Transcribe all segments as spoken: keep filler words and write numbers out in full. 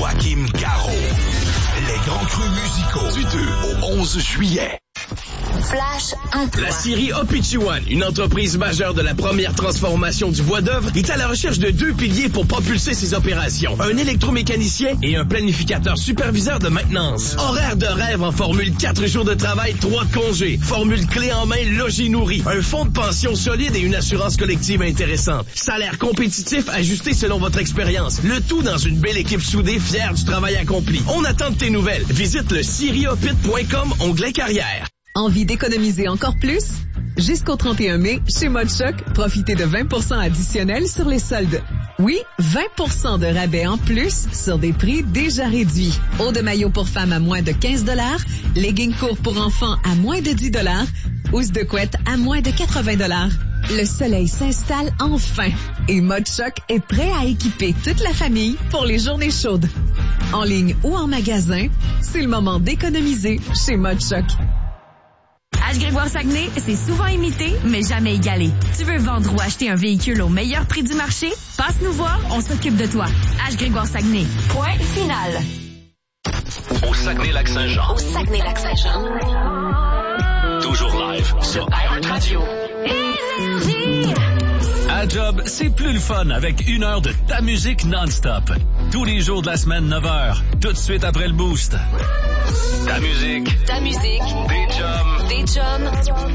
Joachim Garraud. Les grands crus musicaux du deux au onze juillet. Flash emploi. La scierie Opichiwan, une entreprise majeure de la première transformation du bois d'œuvre, est à la recherche de deux piliers pour propulser ses opérations. Un électromécanicien et un planificateur superviseur de maintenance. Horaire de rêve en formule quatre jours de travail, trois de congés. Formule clé en main, logis nourri. Un fonds de pension solide et une assurance collective intéressante. Salaire compétitif ajusté selon votre expérience. Le tout dans une belle équipe soudée, fière du travail accompli. On attend de tes nouvelles. Visite le scierie opit point com, onglet carrière. Envie d'économiser encore plus? Jusqu'au trente et un mai, chez Mode Choc, profitez de vingt pour cent additionnels sur les soldes. Oui, vingt pour cent de rabais en plus sur des prix déjà réduits. Haut de maillot pour femmes à moins de quinze dollars, leggings courts pour enfants à moins de dix dollars, housse de couette à moins de quatre-vingts dollars. Le soleil s'installe enfin et Mode Choc est prêt à équiper toute la famille pour les journées chaudes. En ligne ou en magasin, c'est le moment d'économiser chez Mode Choc. H-Grégoire-Saguenay, c'est souvent imité, mais jamais égalé. Tu veux vendre ou acheter un véhicule au meilleur prix du marché? Passe nous voir, on s'occupe de toi. H-Grégoire-Saguenay. Point final. Au Saguenay-Lac-Saint-Jean. Au Saguenay-Lac-Saint-Jean. Toujours live sur iHeartRadio. Énergie! À Job, c'est plus le fun avec une heure de ta musique non-stop. Tous les jours de la semaine, neuf heures. Tout de suite après le boost. Ta musique. Ta musique. Des chums. Des chums.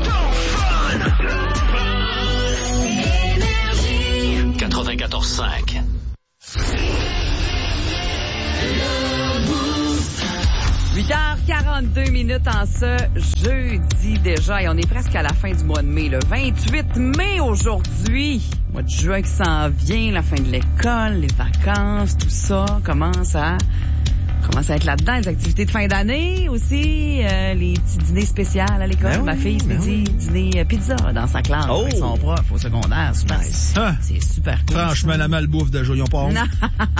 Énergie. quatre-vingt-quatorze cinq. huit heures quarante-deux minutes en ce jeudi déjà et on est presque à la fin du mois de mai, le vingt-huit mai aujourd'hui. Mois de juin qui s'en vient, la fin de l'école, les vacances, tout ça commence à commence à être là-dedans, les activités de fin d'année aussi, euh, les petits dîners spéciaux à l'école. Ben Ma oui, fille se ben dit oui. dîner euh, pizza dans sa classe Oh. avec son prof au secondaire. Super. Nice. Ah. C'est super cool. Franchement, la malbouffe de Ils ont pas honte. Non.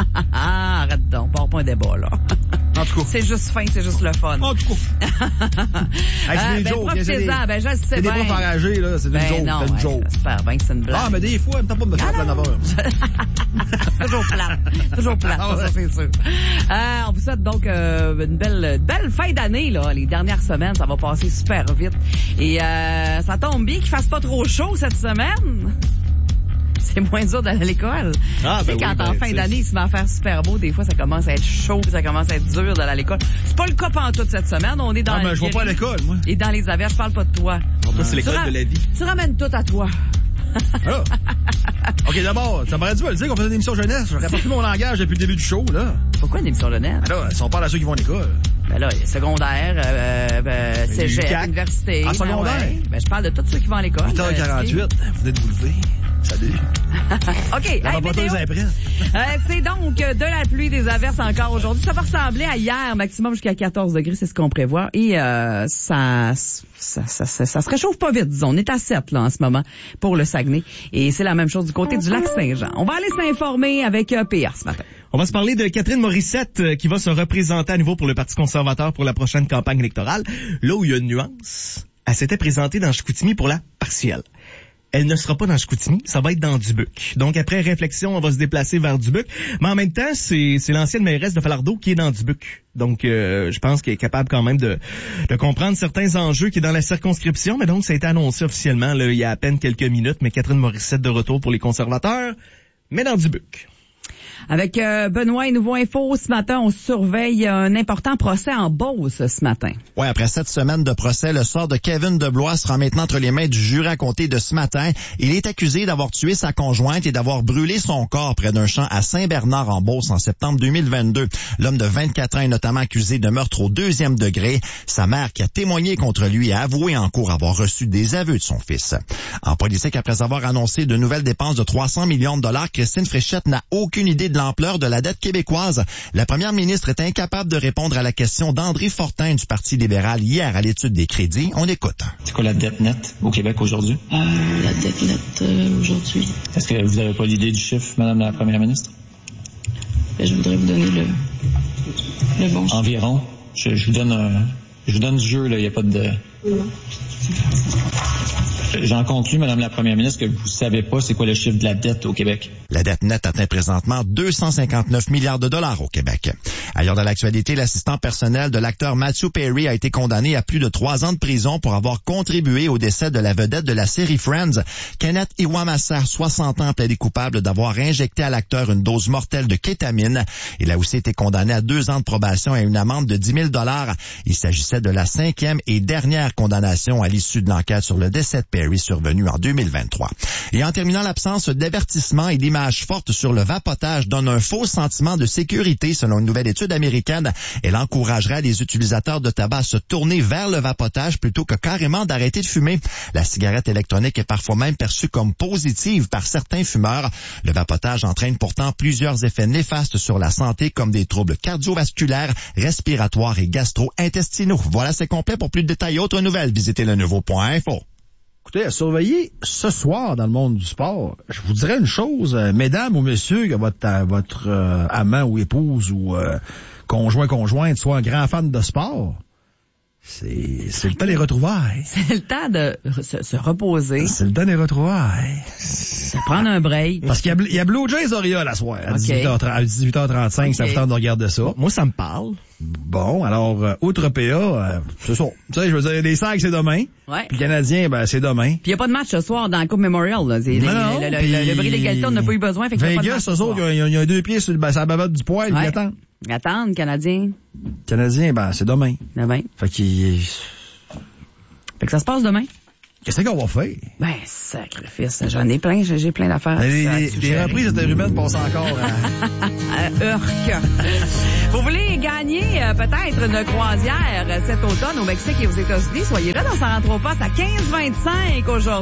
Ah, arrête donc, part pas un débat là. En tout cas. C'est juste fin, c'est juste le fun. En tout cas. Hey, c'est Ah, des ben, jokes. profitez-en, ben, je sais C'est des bien. profs enragés, là. C'est une Ben joke. non, C'est une ouais, joke. j'espère bien que c'est une blague. Ah, mais des fois, t'as pas de me faire Ah, plein non. d'affaires. Toujours plate. Toujours plate, Ah, ça, ouais. c'est sûr. Euh, on vous souhaite donc euh, une belle, belle fin d'année, là. Les dernières semaines, ça va passer super vite. Et euh, ça tombe bien qu'il fasse pas trop chaud cette semaine. C'est moins dur d'aller à l'école. Ah, tu sais, ben quand oui, en ben, fin tu sais. d'année, il se met à faire super beau, des fois, ça commence à être chaud, puis ça commence à être dur d'aller à l'école. C'est pas le cas pantoute cette semaine. On est dans Ah, ben, le je vais pas à guéri. l'école, moi. Et dans les averses, je parle pas de toi. Non, toi, c'est Tu l'école ra- de la vie. Tu ramènes tout à toi. Ah. OK, d'abord, ça m'aurait dû me le dire qu'on faisait une émission jeunesse. J'aurais pas pris mon langage depuis le début du show, là. Pourquoi une émission jeunesse? Alors, si on parle à ceux qui vont à l'école. Ben là, il y a secondaire, euh, ben, cégep, U C A C. université. Ah, secondaire? Ben, ouais. Ben, je parle de tous ceux qui vont à l'école. huit heures quarante-huit, vous venez de vous lever. Salut. OK. La Hey, météo. vapoteuse est prête. Euh, c'est donc euh, de la pluie, des averses encore aujourd'hui. Ça va ressembler à hier, maximum jusqu'à quatorze degrés, c'est ce qu'on prévoit. Et euh, ça, ça, ça, ça, ça se réchauffe pas vite, disons. On est à sept là en ce moment pour le Saguenay. Et c'est la même chose du côté du lac Saint-Jean. On va aller s'informer avec euh, P A ce matin. On va se parler de Catherine Morissette euh, qui va se représenter à nouveau pour le Parti conservateur pour la prochaine campagne électorale. Là où il y a une nuance, elle s'était présentée dans Chicoutimi pour la partielle. Elle ne sera pas dans Chicoutimi, ça va être dans Dubuc. Donc après réflexion, on va se déplacer vers Dubuc. Mais en même temps, c'est, c'est l'ancienne mairesse de Falardeau qui est dans Dubuc. Donc euh, je pense qu'elle est capable quand même de, de comprendre certains enjeux qui est dans la circonscription. Mais donc ça a été annoncé officiellement là, il y a à peine quelques minutes. Mais Catherine Morissette de retour pour les conservateurs, mais dans Dubuc. Avec euh, Benoît et Nouveau Info, ce matin, on surveille un important procès en Beauce ce matin. Ouais, après sept semaines de procès, le sort de Kevin Deblois sera maintenant entre les mains du jury à compter de ce matin. Il est accusé d'avoir tué sa conjointe et d'avoir brûlé son corps près d'un champ à Saint-Bernard-en-Beauce en septembre deux mille vingt-deux. L'homme de vingt-quatre ans est notamment accusé de meurtre au deuxième degré. Sa mère, qui a témoigné contre lui, a avoué en cours avoir reçu des aveux de son fils. En politique, après avoir annoncé de nouvelles dépenses de trois cents millions de dollars, Christine Fréchette n'a aucune idée de l'ampleur de la dette québécoise. La première ministre est incapable de répondre à la question d'André Fortin du Parti libéral hier à l'étude des crédits. On écoute. C'est quoi la dette nette au Québec aujourd'hui? Euh, la dette nette euh, aujourd'hui. Est-ce que vous n'avez pas l'idée du chiffre, Madame la Première ministre? Ben, je voudrais vous donner le, le bon chiffre. Environ. Je, je vous donne un, je vous donne du jeu, là. Il n'y a pas de... J'en conclus, Madame la Première ministre, que vous savez pas c'est quoi le chiffre de la dette au Québec. La dette nette atteint présentement deux cent cinquante-neuf milliards de dollars au Québec. Ailleurs dans l'actualité, l'assistant personnel de l'acteur Matthew Perry a été condamné à plus de trois ans de prison pour avoir contribué au décès de la vedette de la série Friends. Kenneth Iwamasa, soixante ans, plaidé coupable d'avoir injecté à l'acteur une dose mortelle de kétamine. Il a aussi été condamné à deux ans de probation et à une amende de dix mille dollars. Il s'agissait de la cinquième et dernière condamnation à l'issue de l'enquête sur le décès de Perry survenu en deux mille vingt-trois. Et en terminant, l'absence d'avertissement et d'image forte sur le vapotage donne un faux sentiment de sécurité selon une nouvelle étude américaine. Elle encouragerait les utilisateurs de tabac à se tourner vers le vapotage plutôt que carrément d'arrêter de fumer. La cigarette électronique est parfois même perçue comme positive par certains fumeurs. Le vapotage entraîne pourtant plusieurs effets néfastes sur la santé comme des troubles cardiovasculaires, respiratoires et gastro-intestinaux. Voilà, c'est complet. Pour plus de détails et autres nouvelles, visitez le nouveau point info. Écoutez, à surveiller ce soir dans le monde du sport, je vous dirais une chose, euh, mesdames ou messieurs, que votre, euh, votre euh, amant ou épouse ou euh, conjoint, conjointe soit un grand fan de sport, c'est, c'est le temps des retrouvailles. C'est le temps de se, se reposer. C'est le temps des retrouvailles. Se prendre un break. Parce qu'il y a, il y a Blue Jays Oriole à soir, à, okay. dix-huit heures trente-cinq, okay. Ça vous tente de regarder ça. Moi, ça me parle. Bon, alors, euh, outre P A, euh, c'est ça. Tu sais, je veux dire, les Sags, c'est demain. Ouais. Puis le Canadien, ben, c'est demain. Puis il n'y a pas de match ce soir dans la Coupe Memorial, là. C'est, non, non, le, le, le, le bris d'égalité, on n'a pas eu besoin. Fait Vegas, eux autres, il y, y a deux pieds sur, ben, sur la bavette du poil, ouais. Ils attendent. Ils attendent, Canadien. Canadien, ben, c'est demain. Demain. Fait qu'il... Fait que ça se passe demain. Qu'est-ce qu'on va faire? Ben, sacrifice. J'en ai plein, j'ai, j'ai plein d'affaires. Les, les, les reprises interhumaines passent encore à... Urk. Vous voulez gagner euh, peut-être une croisière cet automne au Mexique et aux États-Unis? Soyez là dans Saint-Anthropos à quinze vingt-cinq aujourd'hui.